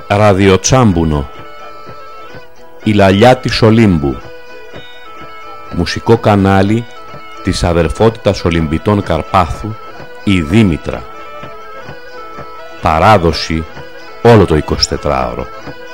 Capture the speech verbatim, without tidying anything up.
Ραδιοτσάμπουνο, η λαλιά της Ολύμπου, μουσικό κανάλι της αδερφότητας Ολυμπητών Καρπάθου, η Δήμητρα. Παράδοση όλο το εικοσιτετράωρο.